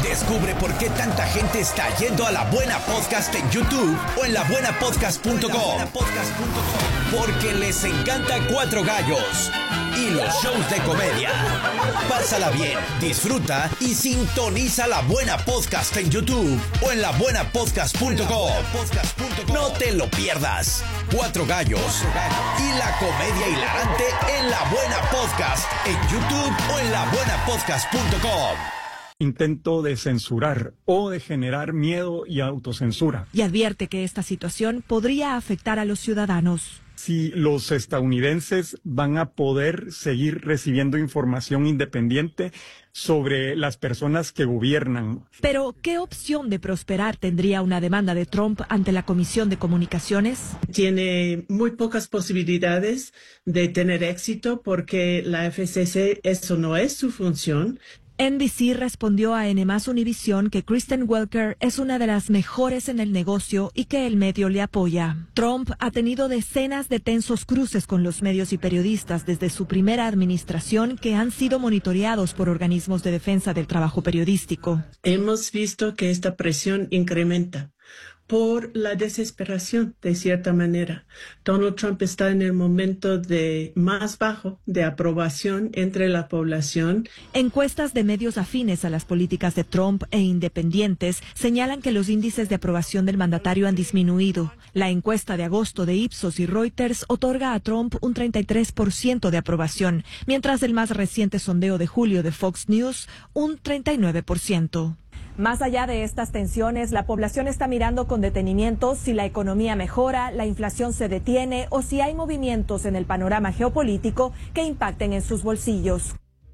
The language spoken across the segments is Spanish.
Descubre por qué tanta gente está yendo a La Buena Podcast en YouTube o en labuenapodcast.com. Porque les encanta Cuatro Gallos y los shows de comedia. Pásala bien, disfruta y sintoniza La Buena Podcast en YouTube o en labuenapodcast.com. No te lo pierdas. Cuatro Gallos y la comedia hilarante en La Buena Podcast en YouTube o en labuenapodcast.com. Intento de censurar o de generar miedo y autocensura. Y advierte que esta situación podría afectar a los ciudadanos. Si los estadounidenses van a poder seguir recibiendo información independiente sobre las personas que gobiernan. Pero, ¿qué opción de prosperar tendría una demanda de Trump ante la Comisión de Comunicaciones? Tiene muy pocas posibilidades de tener éxito porque la FCC, eso no es su función. NBC respondió a N+ Univision que Kristen Welker es una de las mejores en el negocio y que el medio le apoya. Trump ha tenido decenas de tensos cruces con los medios y periodistas desde su primera administración que han sido monitoreados por organismos de defensa del trabajo periodístico. Hemos visto que esta presión incrementa por la desesperación, de cierta manera. Donald Trump está en el momento de más bajo de aprobación entre la población. Encuestas de medios afines a las políticas de Trump e independientes señalan que los índices de aprobación del mandatario han disminuido. La encuesta de agosto de Ipsos y Reuters otorga a Trump un 33% de aprobación, mientras el más reciente sondeo de julio de Fox News, un 39%. Más allá de estas tensiones, la población está mirando con detenimiento si la economía mejora, la inflación se detiene o si hay movimientos en el panorama geopolítico que impacten en sus bolsillos.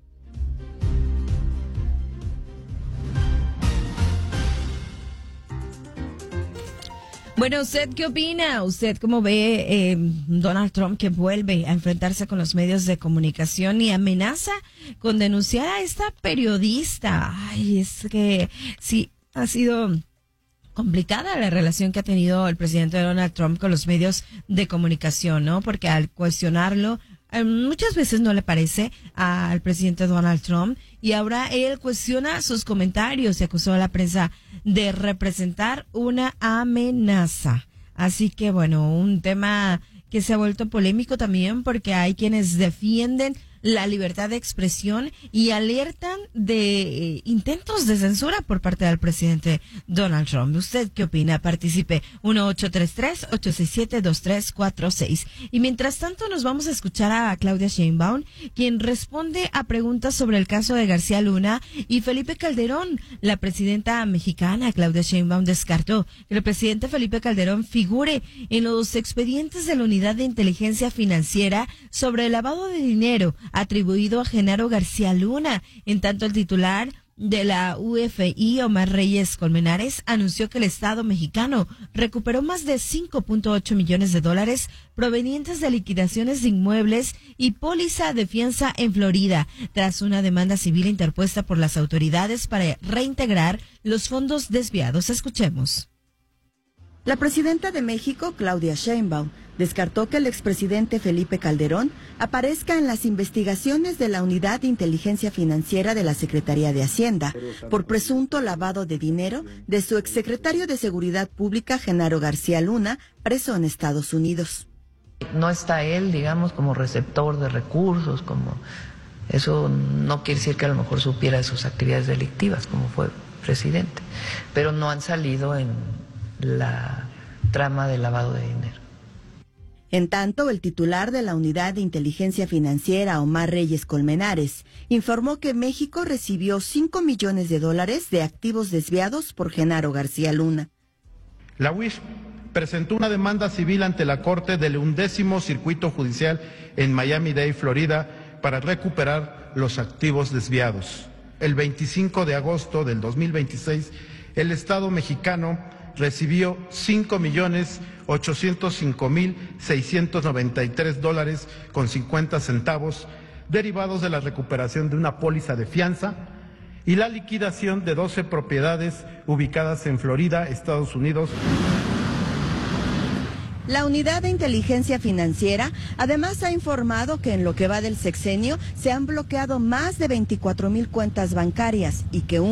Bueno, ¿usted qué opina? ¿Usted cómo ve Donald Trump que vuelve a enfrentarse con los medios de comunicación y amenaza con denunciar a esta periodista? Ay, es que sí, ha sido complicada la relación que ha tenido el presidente Donald Trump con los medios de comunicación, ¿no? Porque al cuestionarlo, muchas veces no le parece al presidente Donald Trump y ahora él cuestiona sus comentarios y acusó a la prensa de representar una amenaza. Así que bueno, un tema que se ha vuelto polémico también porque hay quienes defienden la libertad de expresión y alertan de intentos de censura por parte del presidente Donald Trump. ¿Usted qué opina? Participe 1-833-867-2346. Y mientras tanto nos vamos a escuchar a Claudia Sheinbaum, quien responde a preguntas sobre el caso de García Luna y Felipe Calderón. La presidenta mexicana Claudia Sheinbaum descartó que el presidente Felipe Calderón figure en los expedientes de la Unidad de Inteligencia Financiera sobre el lavado de dinero atribuido a Genaro García Luna. En tanto, el titular de la UFI, Omar Reyes Colmenares, anunció que el Estado mexicano recuperó más de 5.8 millones de dólares provenientes de liquidaciones de inmuebles y póliza de fianza en Florida, tras una demanda civil interpuesta por las autoridades para reintegrar los fondos desviados. Escuchemos. La presidenta de México, Claudia Sheinbaum, descartó que el expresidente Felipe Calderón aparezca en las investigaciones de la Unidad de Inteligencia Financiera de la Secretaría de Hacienda por presunto lavado de dinero de su exsecretario de Seguridad Pública, Genaro García Luna, preso en Estados Unidos. No está él, digamos, como receptor de recursos, como eso no quiere decir que a lo mejor supiera de sus actividades delictivas, como fue presidente, pero no han salido en la trama de lavado de dinero. En tanto, el titular de la Unidad de Inteligencia Financiera, Omar Reyes Colmenares, informó que México recibió 5 millones de dólares de activos desviados por Genaro García Luna. La UIF presentó una demanda civil ante la Corte del 11º Circuito Judicial en Miami-Dade, Florida, para recuperar los activos desviados. El 25 de agosto del 2026, el Estado mexicano recibió $5,805,693.50 derivados de la recuperación de una póliza de fianza y la liquidación de 12 propiedades ubicadas en Florida, Estados Unidos. La Unidad de Inteligencia Financiera además ha informado que en lo que va del sexenio se han bloqueado más de 24,000 cuentas bancarias y que